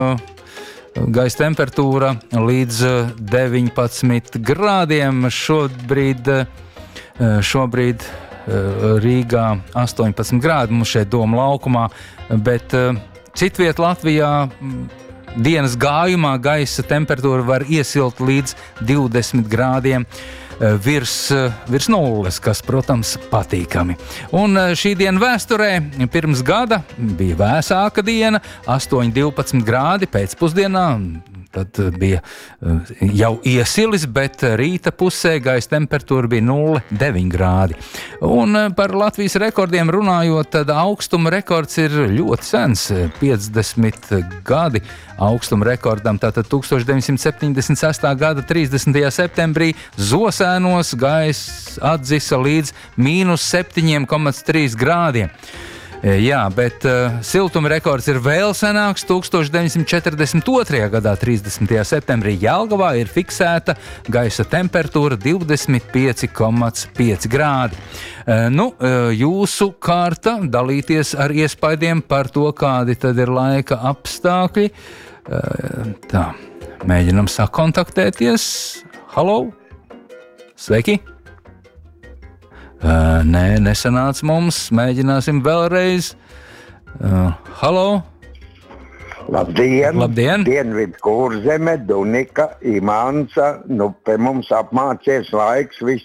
gaisa temperatūra līdz 19 grādiem. Šobrīd Rīgā 18 grādi mums šeit Doma laukumā, bet citviet Latvijā dienas gājumā gaisa temperatūra var iesilt līdz 20 grādiem virs nulles, kas, protams, patīkami. Un šī diena vēsturē pirms gada bija vēsāka diena, 8,12 grādi pēcpusdienā. Tad bija jau iesilis, bet rīta pusē gaisa temperatūra bija 0,9 grādi. Un par Latvijas rekordiem runājot, tad augstuma rekords ir ļoti sens, 50 gadi augstuma rekordam. Tātad 1976. gada 30. septembrī Zosēnos gaisa atdzisa līdz -7,3 grādiem. Jā, bet siltuma rekords ir vēl senāks. 1942. gadā 30. septembrī Jelgavā ir fiksēta gaisa temperatūra 25,5 grādi. Jūsu kārta dalīties ar iespaidiem par to, kādi tad ir laika apstākļi. Tā, mēģinam sakontaktēties. Halo! Sveiki! Nē, nesanāca mums. Mēģināsim vēlreiz. Halo! Labdien! Labdien! Dienvidu Kurzeme, Dunika, Imanca. Pie mums apmācies laiks viss.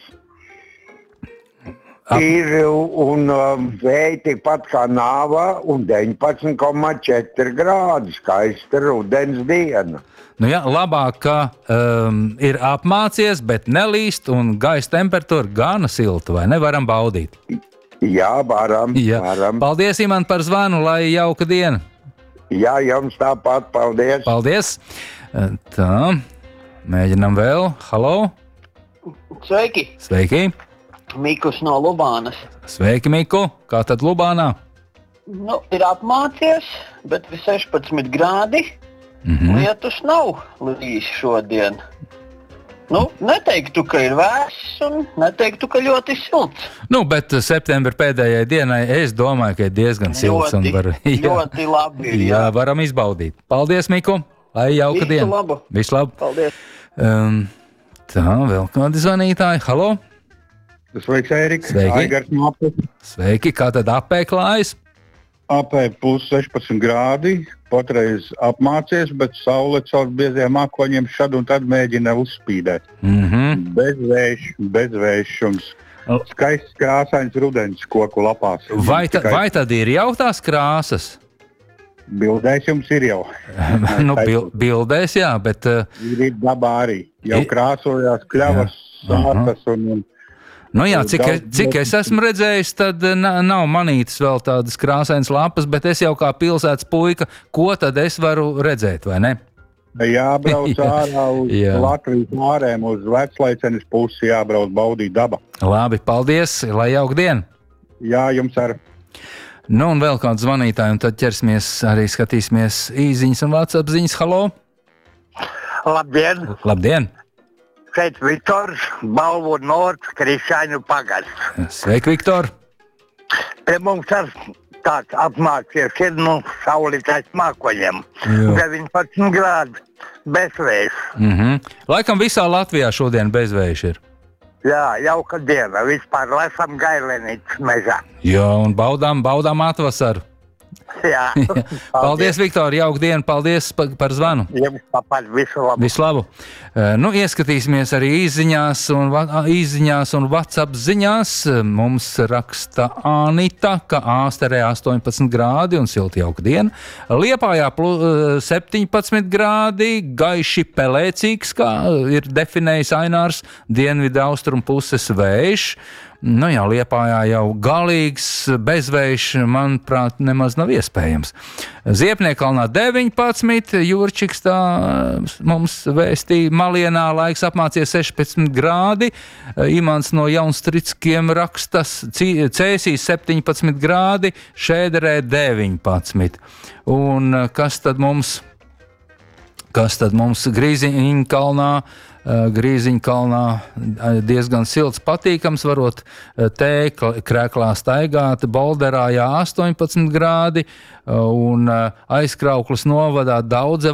Ir un vēja tikpat kā Nāvā un 19,4 grādi. Skaista rudens diena. Jā, labāk, ka ir apmācies, bet nelīst un gaisa temperatūra gana silta, vai nevaram baudīt? Jā, varam. Paldies, Iman, par zvanu, lai jauka diena. Jā, jums tāpat, paldies. Paldies. Tā, mēģinam vēl. Halo. Sveiki. Sveiki. Mikus no Lubānas. Sveiki, Miku. Kā tad Lubānā? Ir apmācies, bet ir 16 grādi. Lietus nav līdz šodien. Neteiktu, ka ir vēss un neteiktu, ka ļoti silts. Bet septembra pēdējai dienai es domāju, ka ir diezgan silts. Ļoti labi. Jā, varam izbaudīt. Paldies, Miku. Lai jauka diena. Visu labu. Paldies. Tā, vēl kādi zvanītāji. Halo. Sveiks, Ēriks. Sveiki. Sveiki. Kā tad apē klājas? Apē plus 16 grādi. Patreiz apmācies, bet saule caur bieziem mākoņiem šad un tad mēģina uzspīdēt. Bez vējš. Skaists krāsains rudens koku lapās. Vai tad ir jau tās krāsas? Bildēs jums ir jau. Bildēs, jā, bet... Ir dabā arī. Jau krāsojās kļavas, sātas un... Cik es esmu redzējis, tad nav manītas vēl tādas krāsainas lapas, bet es jau kā pilsētas puika, ko tad es varu redzēt, vai ne? Jābrauc ārā uz Latvijas ārēm, uz Veclaicenes pusi, jābrauc baudīt daba. Labi, paldies, lai jauka diena. Jā, jums ar. Un vēl kāds zvanītāji, un tad ķersimies, arī skatīsimies īziņas un WhatsApp ziņas. Halo! Labdien! Labdien! Šeit Viktors, Balvu Nords, Krišāņu pagasts. Sveiki, Viktor! Pie mums ar tāds apmācies ir saulītais mākoņiem. 19 grādi, bezvējš. Laikam visā Latvijā šodien bezvējš ir. Jā, jauka diena. Vispār lasam gailenītes mežā. Jā, un baudām atvasaru. Jā. Paldies, Viktor, jauka diena, paldies par zvanu. Jums tāpat visu labu. Visu labu. Ieskatīsimies arī īsziņās un WhatsApp ziņās. Mums raksta Anita, ka Āsterē 18 grādi un silta jauka diena. Liepājā 17 grādi, gaiši pelēcīgs, kā ir definējis Ainārs, dienvidu austrumu puses vējš. Liepājā jau galīgs bezvējš, manuprāt, nemaz nav iespējams. Ziepniekalnā 19, Jurčiks tā mums vēstīja, Malienā laiks apmācies 16 grādi, Imants no Jaunstrickiem rakstas, Cēsīs 17 grādi, Šēderē 19. Un kas tad mums Kas tad mums Grīziņkalnā diezgan silts, patīkams, varot krēklā staigāt, Bolderā 18 grādi un Aizkraukles novadā Daudzavā